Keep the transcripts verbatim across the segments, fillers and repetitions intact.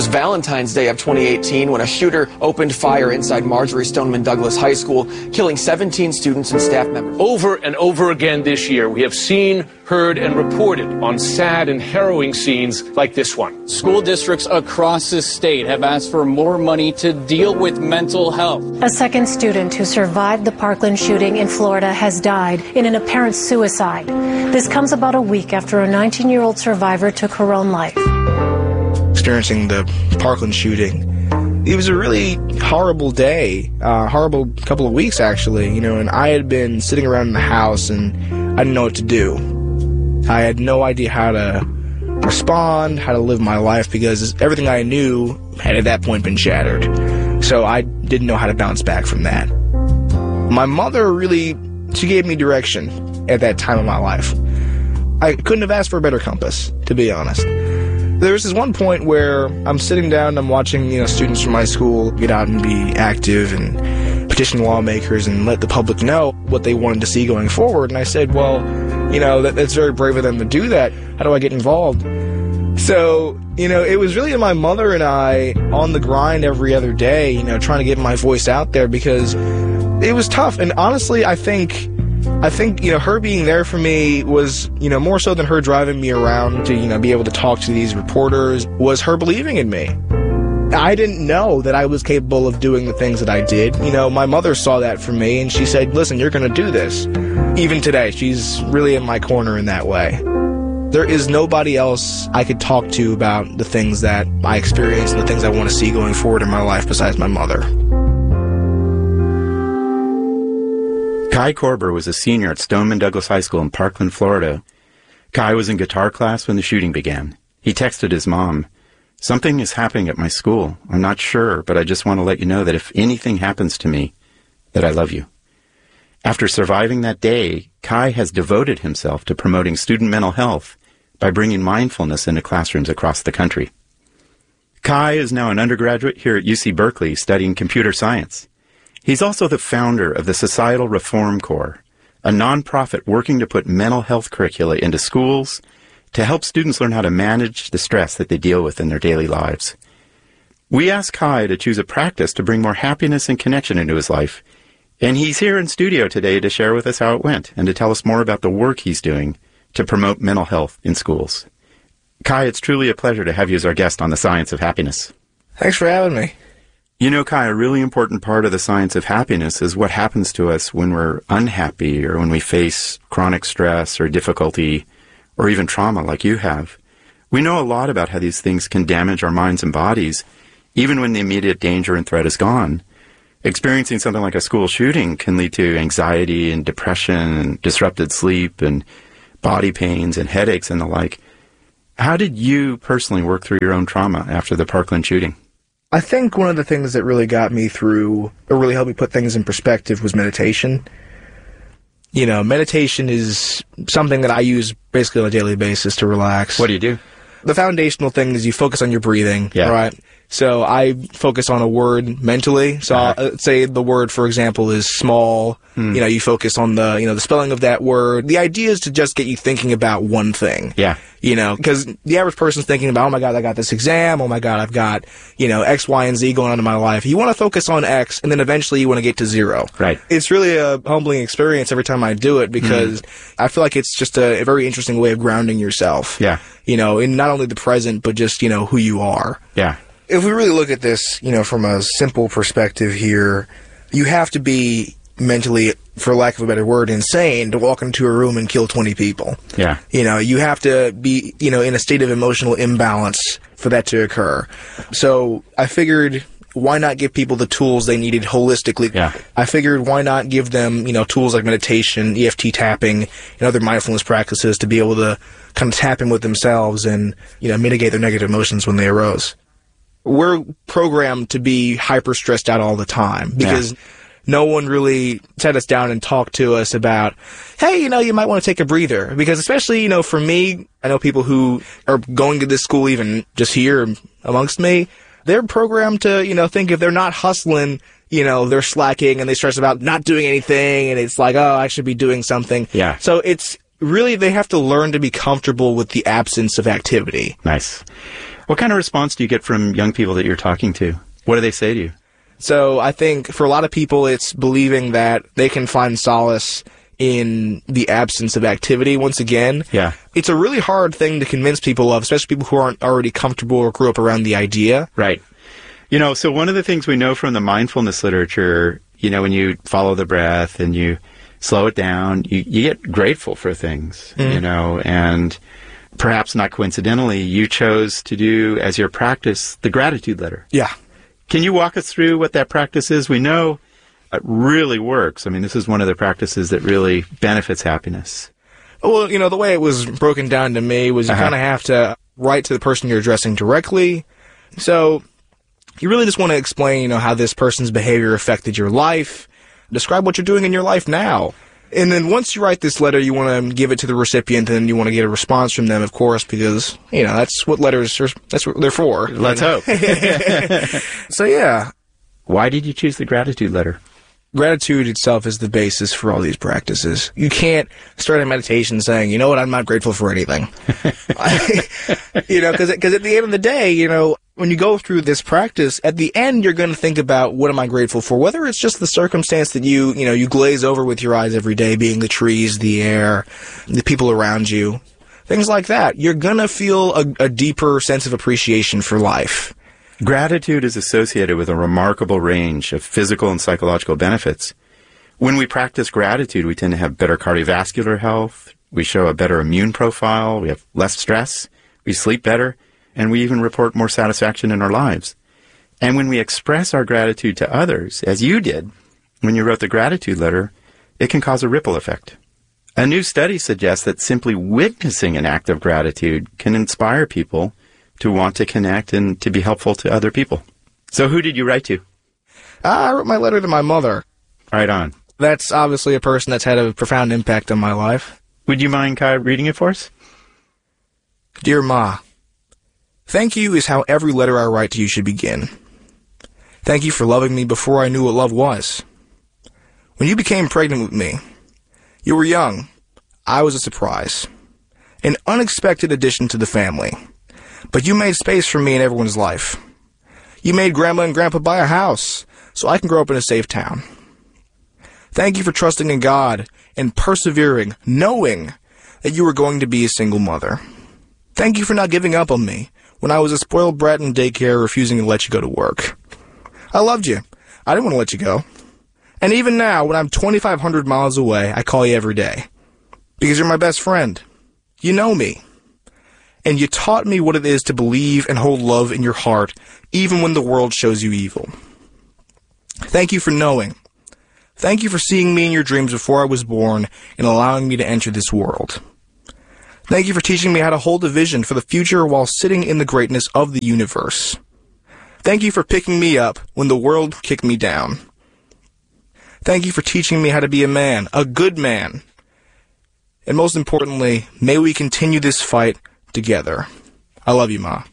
was Valentine's Day of twenty eighteen when a shooter opened fire inside Marjory Stoneman Douglas High School, killing seventeen students and staff members. Over and over again this year, we have seen, heard, and reported on sad and harrowing scenes like this one. School districts across the state have asked for more money to deal with mental health. A second student who survived the Parkland shooting in Florida has died in an apparent suicide. This comes about a week after a nineteen-year-old survivor took her own life. Experiencing the Parkland shooting, it was a really horrible day, uh, horrible couple of weeks actually, you know, and I had been sitting around in the house and I didn't know what to do. I had no idea how to respond, how to live my life, because everything I knew had at that point been shattered. So I didn't know how to bounce back from that. My mother really, she gave me direction at that time of my life. I couldn't have asked for a better compass, to be honest. There was this one point where I'm sitting down and I'm watching, you know, students from my school get out and be active and petition lawmakers and let the public know what they wanted to see going forward. And I said, well, you know, that, that's very brave of them to do that. How do I get involved? So, you know, it was really my mother and I on the grind every other day, you know, trying to get my voice out there because it was tough. And honestly, I think... I think, you know, her being there for me was, you know, more so than her driving me around to, you know, be able to talk to these reporters, was her believing in me. I didn't know that I was capable of doing the things that I did. You know, my mother saw that from me and she said, listen, you're going to do this. Even today, she's really in my corner in that way. There is nobody else I could talk to about the things that I experienced and the things I want to see going forward in my life besides my mother. Kai Korber was a senior at Stoneman Douglas High School in Parkland, Florida. Kai was in guitar class when the shooting began. He texted his mom, "Something is happening at my school. I'm not sure, but I just want to let you know that if anything happens to me, that I love you." After surviving that day, Kai has devoted himself to promoting student mental health by bringing mindfulness into classrooms across the country. Kai is now an undergraduate here at U C Berkeley studying computer science. He's also the founder of the Societal Reform Corps, a nonprofit working to put mental health curricula into schools to help students learn how to manage the stress that they deal with in their daily lives. We asked Kai to choose a practice to bring more happiness and connection into his life, and he's here in studio today to share with us how it went and to tell us more about the work he's doing to promote mental health in schools. Kai, it's truly a pleasure to have you as our guest on The Science of Happiness. Thanks for having me. You know, Kai, a really important part of the science of happiness is what happens to us when we're unhappy or when we face chronic stress or difficulty or even trauma like you have. We know a lot about how these things can damage our minds and bodies, even when the immediate danger and threat is gone. Experiencing something like a school shooting can lead to anxiety and depression and disrupted sleep and body pains and headaches and the like. How did you personally work through your own trauma after the Parkland shooting? I think one of the things that really got me through, or really helped me put things in perspective, was meditation. You know, meditation is something that I use basically on a daily basis to relax. What do you do? The foundational thing is you focus on your breathing, yeah. right? So I focus on a word mentally. So uh-huh. I'll, uh, say the word, for example, is small. Mm. You know, you focus on the, you know, the spelling of that word. The idea is to just get you thinking about one thing. Yeah. You know, because the average person's thinking about, oh my God, I got this exam. Oh my God, I've got, you know, X, Y, and Z going on in my life. You want to focus on X, and then eventually you want to get to zero. Right. It's really a humbling experience every time I do it because mm. I feel like it's just a, a very interesting way of grounding yourself. Yeah. You know, in not only the present, but just, you know, who you are. Yeah. If we really look at this, you know, from a simple perspective here, you have to be mentally, for lack of a better word, insane to walk into a room and kill twenty people. Yeah. You know, you have to be, you know, in a state of emotional imbalance for that to occur. So I figured, why not give people the tools they needed holistically? Yeah. I figured, why not give them, you know, tools like meditation, E F T tapping, and other mindfulness practices to be able to kind of tap in with themselves and, you know, mitigate their negative emotions when they arose. We're programmed to be hyper stressed out all the time because yeah. no one really sat us down and talked to us about, hey, you know, you might want to take a breather. Because especially, you know, for me, I know people who are going to this school even just here amongst me, they're programmed to, you know, think if they're not hustling, you know, they're slacking and they stress about not doing anything and it's like, oh, I should be doing something. Yeah. So it's really, they have to learn to be comfortable with the absence of activity. Nice. What kind of response do you get from young people that you're talking to? What do they say to you? So I think for a lot of people, it's believing that they can find solace in the absence of activity once again. Yeah. It's a really hard thing to convince people of, especially people who aren't already comfortable or grew up around the idea. Right. You know, so one of the things we know from the mindfulness literature, you know, when you follow the breath and you slow it down, you, you get grateful for things, mm. you know, and perhaps not coincidentally, you chose to do as your practice the gratitude letter. Yeah. Can you walk us through what that practice is? We know it really works. I mean, this is one of the practices that really benefits happiness. Well, you know, the way it was broken down to me was you uh-huh. kind of have to write to the person you're addressing directly. So you really just want to explain, you know, how this person's behavior affected your life, describe what you're doing in your life now. And then once you write this letter, you want to give it to the recipient, and you want to get a response from them, of course, because, you know, that's what letters are, that's what they're for. Let's hope. So, yeah. Why did you choose the gratitude letter? Gratitude itself is the basis for all these practices. You can't start a meditation saying, you know what, I'm not grateful for anything. You know, because at the end of the day, you know, when you go through this practice, at the end, you're going to think about, what am I grateful for? Whether it's just the circumstance that you, you know, you glaze over with your eyes every day, being the trees, the air, the people around you, things like that. You're going to feel a, a deeper sense of appreciation for life. Gratitude is associated with a remarkable range of physical and psychological benefits. When we practice gratitude, we tend to have better cardiovascular health, we show a better immune profile, we have less stress, we sleep better, and we even report more satisfaction in our lives. And when we express our gratitude to others, as you did when you wrote the gratitude letter, it can cause a ripple effect. A new study suggests that simply witnessing an act of gratitude can inspire people to want to connect and to be helpful to other people. So who did you write to? Uh, I wrote my letter to my mother. Right on. That's obviously a person that's had a profound impact on my life. Would you mind, Kai, reading it for us? Dear Ma, thank you is how every letter I write to you should begin. Thank you for loving me before I knew what love was. When you became pregnant with me, you were young. I was a surprise. An unexpected addition to the family. But you made space for me in everyone's life. You made Grandma and Grandpa buy a house so I can grow up in a safe town. Thank you for trusting in God and persevering, knowing that you were going to be a single mother. Thank you for not giving up on me when I was a spoiled brat in daycare refusing to let you go to work. I loved you. I didn't want to let you go. And even now, when I'm twenty-five hundred miles away, I call you every day. Because you're my best friend. You know me. And you taught me what it is to believe and hold love in your heart, even when the world shows you evil. Thank you for knowing. Thank you for seeing me in your dreams before I was born and allowing me to enter this world. Thank you for teaching me how to hold a vision for the future while sitting in the greatness of the universe. Thank you for picking me up when the world kicked me down. Thank you for teaching me how to be a man, a good man. And most importantly, may we continue this fight together. I love you, Ma.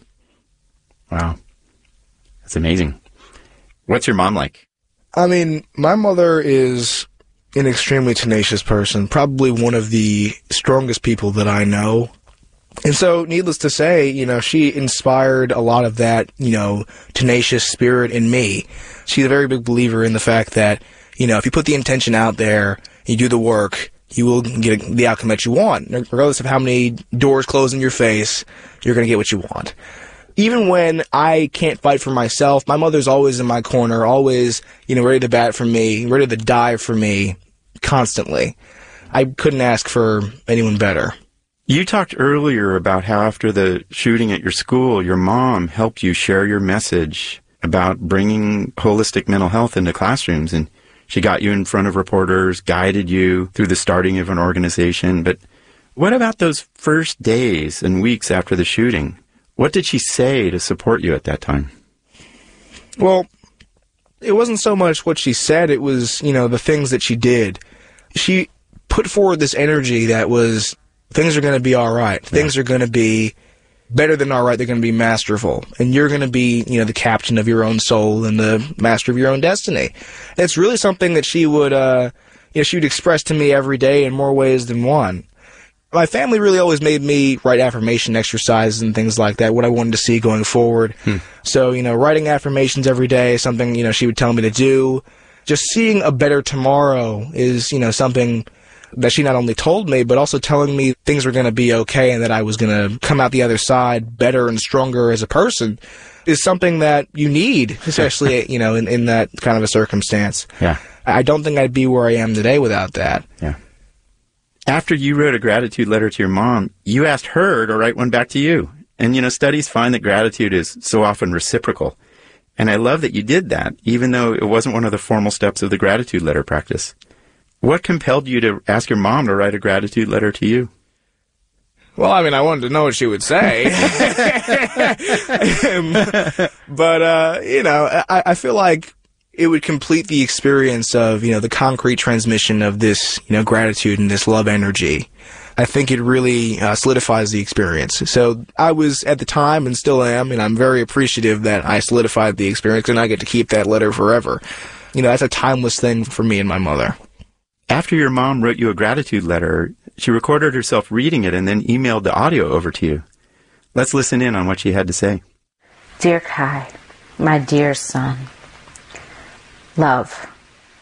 Wow. That's amazing. What's your mom like? I mean, my mother is an extremely tenacious person, probably one of the strongest people that I know. And so, needless to say, you know, she inspired a lot of that, you know, tenacious spirit in me. She's a very big believer in the fact that, you know, if you put the intention out there, you do the work, you will get the outcome that you want. Regardless of how many doors close in your face, you're going to get what you want. Even when I can't fight for myself, my mother's always in my corner, always, you know, ready to bat for me, ready to die for me, constantly. I couldn't ask for anyone better. You talked earlier about how after the shooting at your school, your mom helped you share your message about bringing holistic mental health into classrooms, and she got you in front of reporters, guided you through the starting of an organization. But what about those first days and weeks after the shooting? What did she say to support you at that time? Well, it wasn't so much what she said, it was, you know, the things that she did. She put forward this energy that was, things are going to be all right. Yeah. Things are going to be better than all right. They're going to be masterful. And you're going to be, you know, the captain of your own soul and the master of your own destiny. And it's really something that she would, uh, you know, she would express to me every day in more ways than one. My family really always made me write affirmation exercises and things like that, what I wanted to see going forward. Hmm. So, you know, writing affirmations every day is something, you know, she would tell me to do. Just seeing a better tomorrow is, you know, something that she not only told me, but also telling me things were going to be okay and that I was going to come out the other side better and stronger as a person is something that you need, especially, you know, in, in that kind of a circumstance. Yeah. I don't think I'd be where I am today without that. Yeah. After you wrote a gratitude letter to your mom, you asked her to write one back to you. And, you know, studies find that gratitude is so often reciprocal. And I love that you did that, even though it wasn't one of the formal steps of the gratitude letter practice. What compelled you to ask your mom to write a gratitude letter to you? Well, I mean, I wanted to know what she would say. But, uh, you know, I, I feel like it would complete the experience of, you know, the concrete transmission of this, you know, gratitude and this love energy. I think it really uh, solidifies the experience. So I was at the time and still am, and I'm very appreciative that I solidified the experience and I get to keep that letter forever. You know, that's a timeless thing for me and my mother. After your mom wrote you a gratitude letter, she recorded herself reading it and then emailed the audio over to you. Let's listen in on what she had to say. Dear Kai, my dear son, love.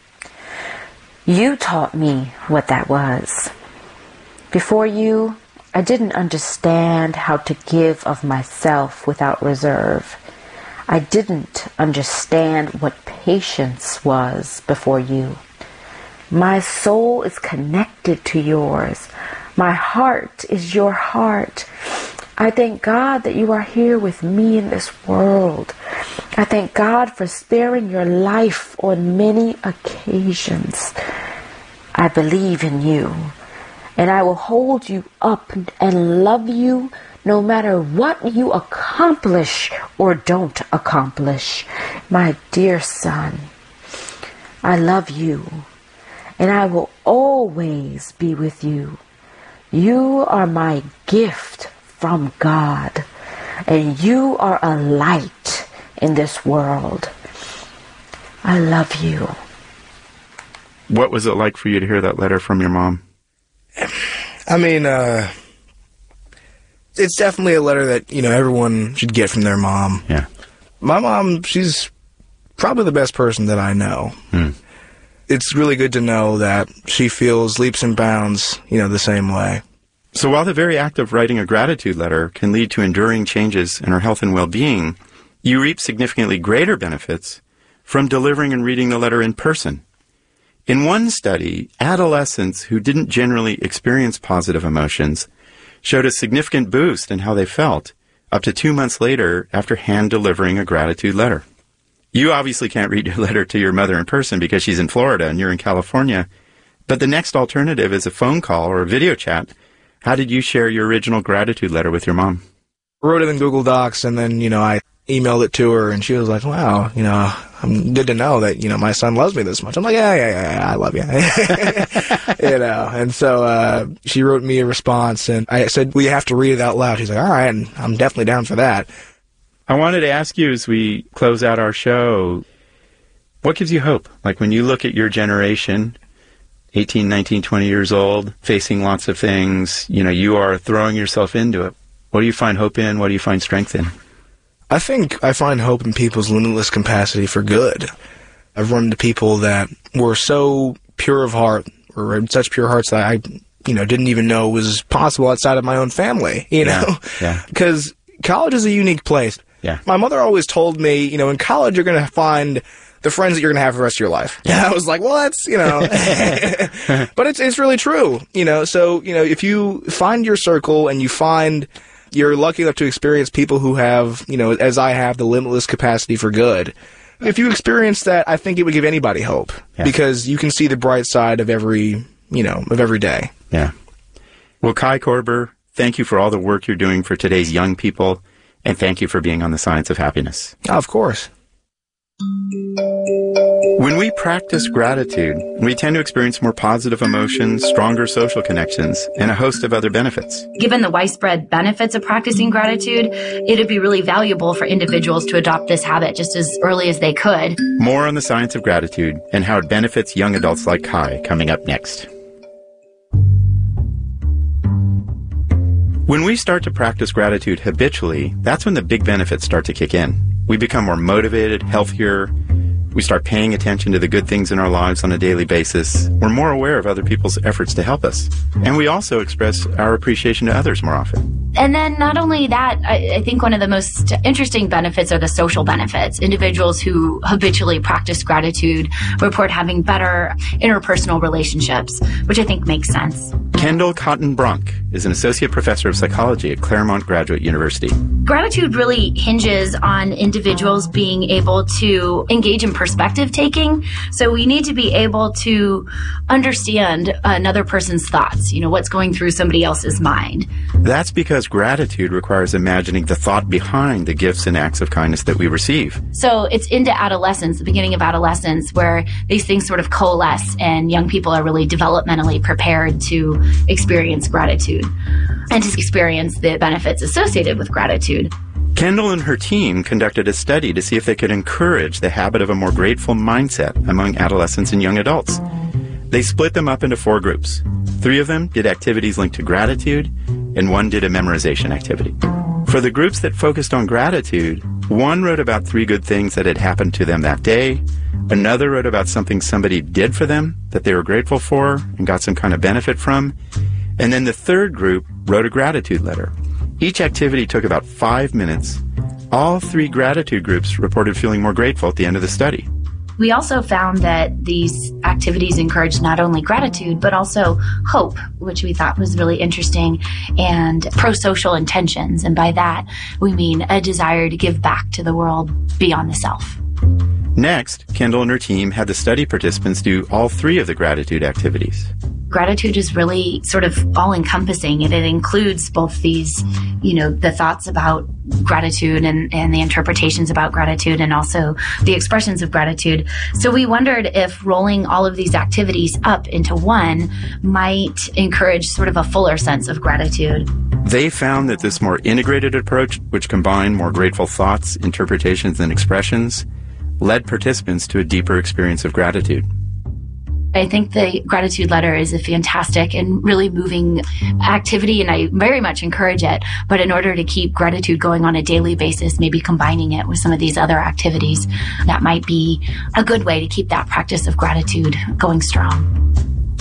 You taught me what that was. Before you, I didn't understand how to give of myself without reserve. I didn't understand what patience was before you. My soul is connected to yours. My heart is your heart. I thank God that you are here with me in this world. I thank God for sparing your life on many occasions. I believe in you, and I will hold you up and love you no matter what you accomplish or don't accomplish. My dear son, I love you, and I will always be with you. You are my gift from God, and you are a light in this world. I love you. What was it like for you to hear that letter from your mom? I mean, uh, it's definitely a letter that, you know, everyone should get from their mom. Yeah. My mom, she's probably the best person that I know. Hmm. It's really good to know that she feels leaps and bounds, you know, the same way. So while the very act of writing a gratitude letter can lead to enduring changes in our health and well-being, you reap significantly greater benefits from delivering and reading the letter in person. In one study, adolescents who didn't generally experience positive emotions showed a significant boost in how they felt up to two months later after hand-delivering a gratitude letter. You obviously can't read your letter to your mother in person because she's in Florida and you're in California, but the next alternative is a phone call or a video chat. How did you share your original gratitude letter with your mom? I wrote it in Google Docs, and then, you know, I emailed it to her, and she was like, wow, you know, I'm good to know that, you know, my son loves me this much. I'm like, yeah, yeah, yeah, yeah I love you. You know, and so uh, she wrote me a response, and I said, well, you have to read it out loud. She's like, all right, and I'm definitely down for that. I wanted to ask you as we close out our show, what gives you hope? Like when you look at your generation, eighteen, nineteen, twenty years old, facing lots of things, you know, you are throwing yourself into it. What do you find hope in? What do you find strength in? I think I find hope in people's limitless capacity for good. I've run into people that were so pure of heart, or had such pure hearts that I, you know, didn't even know was possible outside of my own family, you know? Yeah. Because college is a unique place. Yeah. My mother always told me, you know, in college you're going to find the friends that you're going to have for the rest of your life. Yeah. And I was like, well, that's, you know, but it's it's really true, you know. So, you know, if you find your circle and you find you're lucky enough to experience people who have, you know, as I have, the limitless capacity for good. If you experience that, I think it would give anybody hope, yeah. Because you can see the bright side of every, you know, of every day. Yeah. Well, Kai Korber, thank you for all the work you're doing for today's young people, and thank you for being on The Science of Happiness. Oh, of course. When we practice gratitude, we tend to experience more positive emotions, stronger social connections, and a host of other benefits. Given the widespread benefits of practicing gratitude, it would be really valuable for individuals to adopt this habit just as early as they could. More on the science of gratitude and how it benefits young adults like Kai coming up next. When we start to practice gratitude habitually, that's when the big benefits start to kick in. We become more motivated, healthier. We start paying attention to the good things in our lives on a daily basis. We're more aware of other people's efforts to help us. And we also express our appreciation to others more often. And then not only that, I, I think one of the most interesting benefits are the social benefits. Individuals who habitually practice gratitude report having better interpersonal relationships, which I think makes sense. Kendall Cotton Brunk is an associate professor of psychology at Claremont Graduate University. Gratitude really hinges on individuals being able to engage in perspective taking. So we need to be able to understand another person's thoughts, you know, what's going through somebody else's mind. That's because gratitude requires imagining the thought behind the gifts and acts of kindness that we receive. So it's into adolescence, the beginning of adolescence, where these things sort of coalesce and young people are really developmentally prepared to experience gratitude and to experience the benefits associated with gratitude. Kendall and her team conducted a study to see if they could encourage the habit of a more grateful mindset among adolescents and young adults. They split them up into four groups. Three of them did activities linked to gratitude, and one did a memorization activity. For the groups that focused on gratitude, one wrote about three good things that had happened to them that day, another wrote about something somebody did for them that they were grateful for and got some kind of benefit from, and then the third group wrote a gratitude letter. Each activity took about five minutes. All three gratitude groups reported feeling more grateful at the end of the study. We also found that these activities encouraged not only gratitude, but also hope, which we thought was really interesting, and pro-social intentions. And by that, we mean a desire to give back to the world beyond the self. Next, Kendall and her team had the study participants do all three of the gratitude activities. Gratitude is really sort of all-encompassing, and it includes both these, you know, the thoughts about gratitude and, and the interpretations about gratitude, and also the expressions of gratitude. So we wondered if rolling all of these activities up into one might encourage sort of a fuller sense of gratitude. They found that this more integrated approach, which combined more grateful thoughts, interpretations, and expressions, led participants to a deeper experience of gratitude. I think the gratitude letter is a fantastic and really moving activity, and I very much encourage it. But in order to keep gratitude going on a daily basis, maybe combining it with some of these other activities, that might be a good way to keep that practice of gratitude going strong.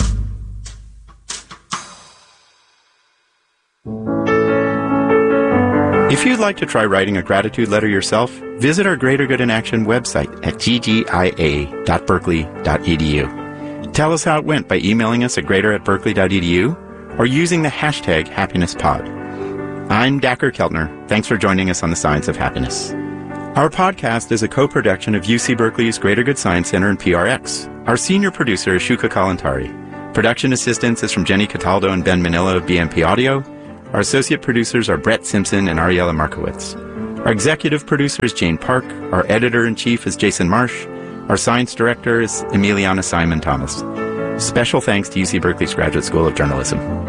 If you'd like to try writing a gratitude letter yourself, visit our Greater Good in Action website at g g i a dot berkeley dot e d u. Tell us how it went by emailing us at greater at berkeley dot e d u or using the hashtag HappinessPod. I'm Dacher Keltner. Thanks for joining us on the Science of Happiness. Our podcast is a co-production of U C Berkeley's Greater Good Science Center and P R X. Our senior producer is Shuka Kalantari. Production assistance is from Jenny Cataldo and Ben Manila of B M P Audio. Our associate producers are Brett Simpson and Ariella Markowitz. Our executive producer is Jane Park. Our editor-in-chief is Jason Marsh. Our science director is Emiliana Simon Thomas. Special thanks to U C Berkeley's Graduate School of Journalism.